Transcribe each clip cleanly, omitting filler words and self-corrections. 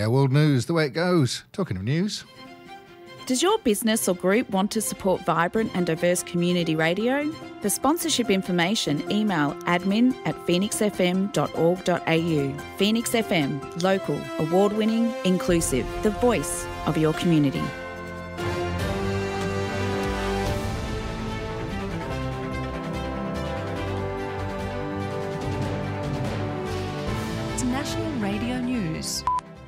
RAO World News, the way it goes. Talking of news. Does your business or group want to support vibrant and diverse community radio? For sponsorship information, email admin@phoenixfm.org.au. Phoenix FM, local, award-winning, inclusive, the voice of your community. National Radio News.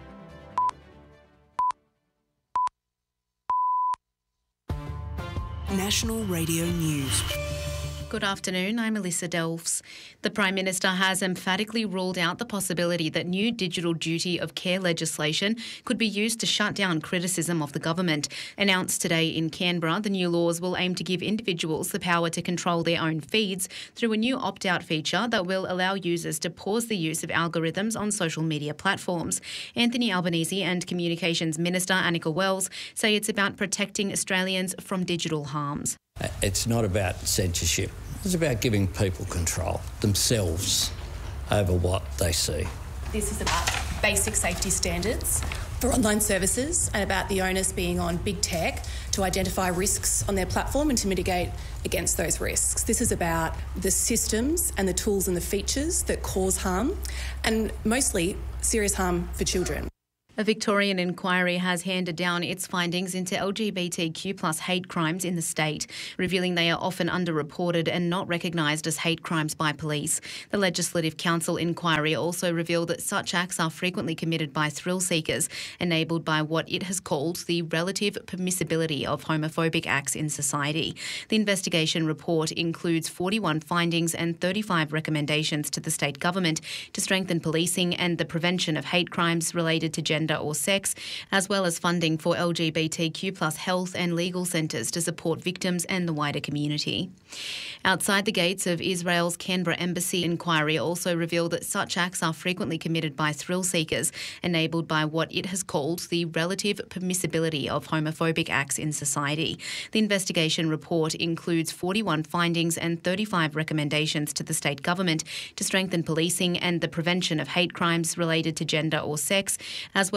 National Radio News. Good afternoon, I'm Alyssa Delves. The Prime Minister has emphatically ruled out the possibility that new digital duty of care legislation could be used to shut down criticism of the government. Announced today in Canberra, the new laws will aim to give individuals the power to control their own feeds through a new opt-out feature that will allow users to pause the use of algorithms on social media platforms. Anthony Albanese and Communications Minister Annika Wells say it's about protecting Australians from digital harms. It's not about censorship. It's about giving people control themselves over what they see. This is about basic safety standards for online services and about the onus being on big tech to identify risks on their platform and to mitigate against those risks. This is about the systems and the tools and the features that cause harm, and mostly serious harm for children. A Victorian inquiry has handed down its findings into LGBTQ+ hate crimes in the state, revealing they are often underreported and not recognised as hate crimes by police. The Legislative Council inquiry also revealed that such acts are frequently committed by thrill seekers, enabled by what it has called the relative permissibility of homophobic acts in society. The investigation report includes 41 findings and 35 recommendations to the state government to strengthen policing and the prevention of hate crimes related to gender or sex, as well as funding for LGBTQ+ health and legal centres to support victims and the wider community. Outside the gates of Israel's Canberra Embassy inquiry also revealed that such acts are frequently committed by thrill seekers, enabled by what it has called the relative permissibility of homophobic acts in society. The investigation report includes 41 findings and 35 recommendations to the state government to strengthen policing and the prevention of hate crimes related to gender or sex, as well